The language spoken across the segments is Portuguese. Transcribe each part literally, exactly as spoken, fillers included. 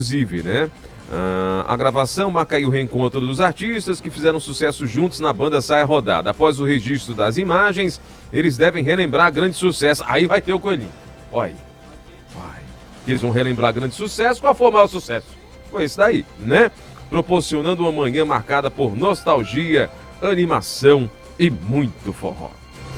Inclusive, né? Uh, a gravação marca aí o reencontro dos artistas que fizeram sucesso juntos na banda Saia Rodada. Após o registro das imagens, eles devem relembrar grande sucesso. Aí vai ter o coelhinho. Olha aí. Vai. Eles vão relembrar grande sucesso. Qual foi o maior sucesso? Foi esse daí, né? Proporcionando uma manhã marcada por nostalgia, animação e muito forró.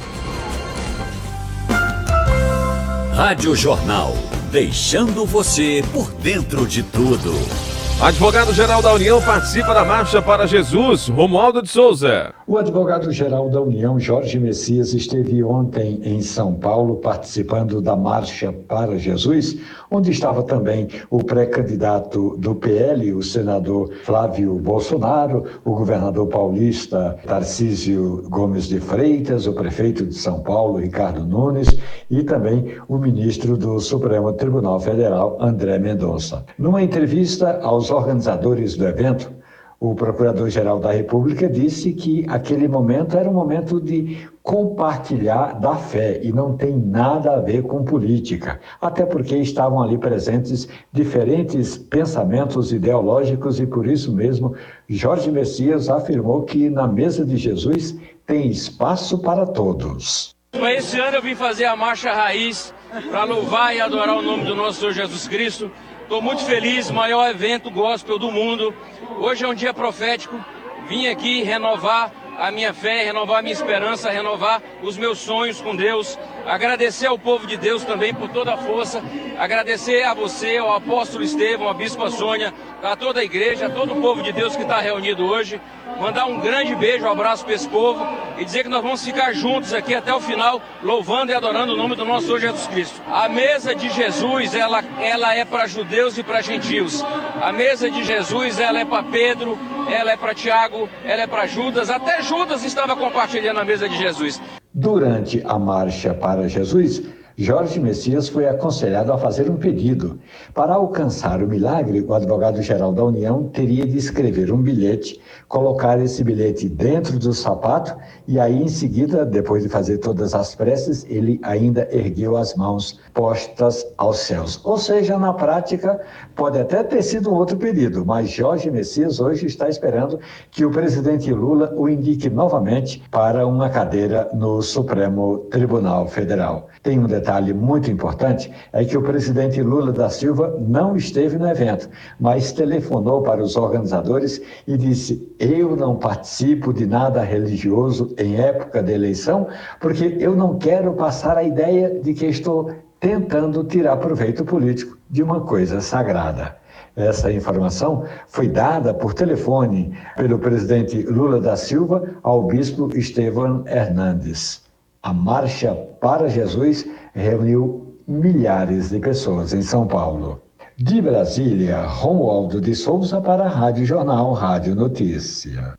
Rádio Jornal, deixando você por dentro de tudo. Advogado-geral da União participa da Marcha para Jesus, Romualdo de Souza. O advogado-geral da União, Jorge Messias, esteve ontem em São Paulo participando da Marcha para Jesus, onde estava também o pré-candidato do P L, o senador Flávio Bolsonaro, o governador paulista Tarcísio Gomes de Freitas, o prefeito de São Paulo, Ricardo Nunes, e também o ministro do Supremo Tribunal Federal, André Mendonça. Numa entrevista aos organizadores do evento, o Procurador-Geral da República disse que aquele momento era um momento de compartilhar da fé e não tem nada a ver com política, até porque estavam ali presentes diferentes pensamentos ideológicos e por isso mesmo Jorge Messias afirmou que na mesa de Jesus tem espaço para todos. Esse ano eu vim fazer a Marcha Raiz para louvar e adorar o nome do nosso Senhor Jesus Cristo. Estou muito feliz, maior evento gospel do mundo. Hoje é um dia profético. Vim aqui renovar a minha fé, renovar a minha esperança, renovar os meus sonhos com Deus. Agradecer ao povo de Deus também por toda a força. Agradecer a você, ao apóstolo Estevão, a bispa Sônia, a toda a igreja, a todo o povo de Deus que está reunido hoje. Mandar um grande beijo, um abraço para esse povo e dizer que nós vamos ficar juntos aqui até o final, louvando e adorando o nome do nosso Senhor Jesus Cristo. A mesa de Jesus, ela, ela é para judeus e para gentios. A mesa de Jesus, ela é para Pedro, ela é para Tiago, ela é para Judas. Até Judas estava compartilhando a mesa de Jesus. Durante a Marcha para Jesus, Jorge Messias foi aconselhado a fazer um pedido. Para alcançar o milagre, o advogado-geral da União teria de escrever um bilhete, colocar esse bilhete dentro do sapato e aí, em seguida, depois de fazer todas as preces, ele ainda ergueu as mãos postas aos céus. Ou seja, na prática, pode até ter sido um outro pedido, mas Jorge Messias hoje está esperando que o presidente Lula o indique novamente para uma cadeira no Supremo Tribunal Federal. Tem um detalhe muito importante, é que o presidente Lula da Silva não esteve no evento, mas telefonou para os organizadores e disse: eu não participo de nada religioso em época de eleição, porque eu não quero passar a ideia de que estou tentando tirar proveito político de uma coisa sagrada. Essa informação foi dada por telefone pelo presidente Lula da Silva ao bispo Estevão Hernandes. A Marcha para Jesus reuniu milhares de pessoas em São Paulo. De Brasília, Romualdo de Souza para a Rádio Jornal, Rádio Notícia.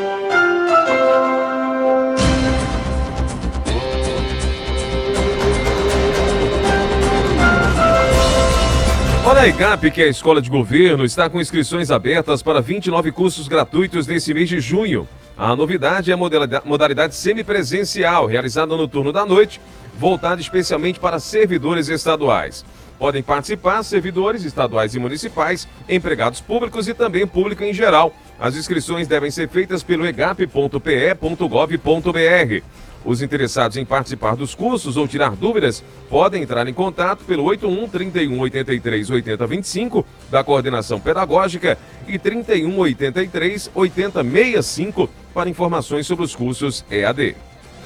Olha a EGAP, que é a escola de governo, está com inscrições abertas para vinte e nove cursos gratuitos nesse mês de junho. A novidade é a modalidade semipresencial, realizada no turno da noite, voltada especialmente para servidores estaduais. Podem participar servidores estaduais e municipais, empregados públicos e também público em geral. As inscrições devem ser feitas pelo egap ponto p e ponto gov ponto b r. Os interessados em participar dos cursos ou tirar dúvidas podem entrar em contato pelo oito um, trinta e um, oitenta e três, oitenta, vinte e cinco da Coordenação Pedagógica e trinta e um, oitenta e três, oitenta, sessenta e cinco para informações sobre os cursos E A D.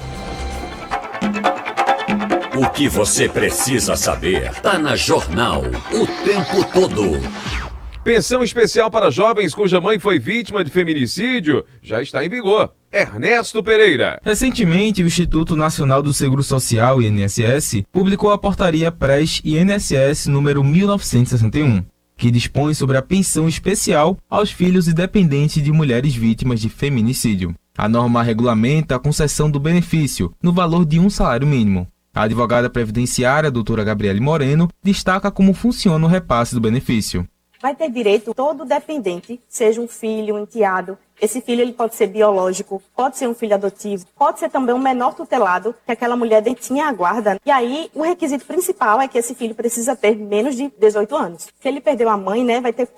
O que você precisa saber tá na Jornal o tempo todo. Pensão especial para jovens cuja mãe foi vítima de feminicídio já está em vigor. Ernesto Pereira. Recentemente, o Instituto Nacional do Seguro Social, I N S S, publicou a portaria P R E S I N S S número mil novecentos e sessenta e um, que dispõe sobre a pensão especial aos filhos e dependentes de mulheres vítimas de feminicídio. A norma regulamenta a concessão do benefício no valor de um salário mínimo. A advogada previdenciária, doutora Gabriele Moreno, destaca como funciona o repasse do benefício. Vai ter direito todo dependente, seja um filho, um enteado, Esse filho ele pode ser biológico, pode ser um filho adotivo, pode ser também um menor tutelado que aquela mulher detinha a guarda. E aí, o requisito principal é que esse filho precisa ter menos de dezoito anos. Se ele perdeu a mãe, né, vai ter